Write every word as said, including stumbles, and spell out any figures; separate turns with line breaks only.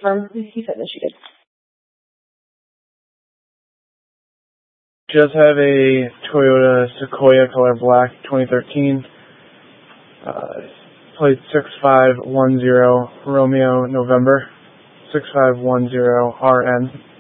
confirm he said Michigan.
Just have a Toyota Sequoia color black twenty thirteen. Uh, plate six five one zero Romeo November six five one zero R N.